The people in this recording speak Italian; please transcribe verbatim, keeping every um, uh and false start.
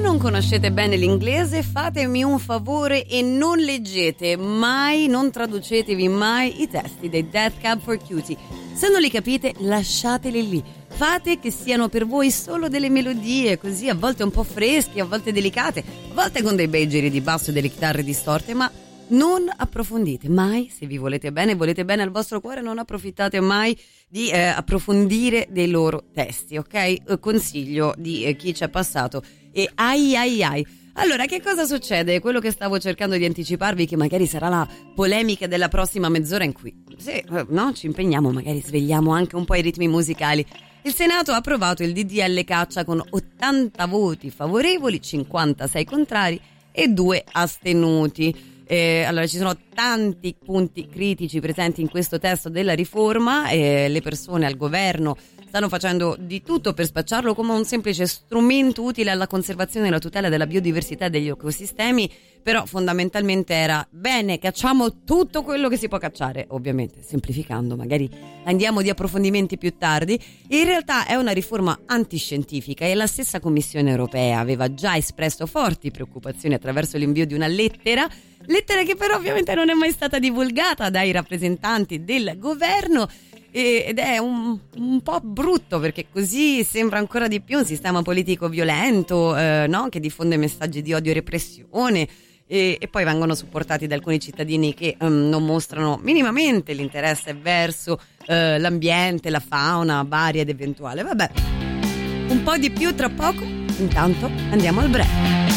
non conoscete bene l'inglese, fatemi un favore e non leggete mai, non traducetevi mai i testi dei Death Cab for Cutie. Se non li capite, lasciateli lì. Fate che siano per voi solo delle melodie, così a volte un po' fresche, a volte delicate, a volte con dei bei giri di basso e delle chitarre distorte, ma non approfondite mai. Se vi volete bene, volete bene al vostro cuore, non approfittate mai di eh, approfondire dei loro testi, ok? Eh, consiglio di eh, chi ci è passato. E ai ai ai. Allora, che cosa succede? Quello che stavo cercando di anticiparvi, che magari sarà la polemica della prossima mezz'ora, in cui se eh, no, ci impegniamo, magari svegliamo anche un po' i ritmi musicali. Il Senato ha approvato il D D L caccia con ottanta voti favorevoli, cinquantasei contrari e due astenuti. Eh, allora, ci sono tanti punti critici presenti in questo testo della riforma e le persone al governo stanno facendo di tutto per spacciarlo come un semplice strumento utile alla conservazione e alla tutela della biodiversità e degli ecosistemi, però fondamentalmente era bene, cacciamo tutto quello che si può cacciare, ovviamente semplificando, magari andiamo di approfondimenti più tardi. In realtà è una riforma antiscientifica e la stessa Commissione europea aveva già espresso forti preoccupazioni attraverso l'invio di una lettera lettera che però ovviamente non è mai stata divulgata dai rappresentanti del governo, ed è un, un po' brutto, perché così sembra ancora di più un sistema politico violento, eh, no? Che diffonde messaggi di odio e repressione, e, e poi vengono supportati da alcuni cittadini che um, non mostrano minimamente l'interesse verso eh, l'ambiente, la fauna varia ed eventuale. Vabbè, un po' di più tra poco, intanto andiamo al break.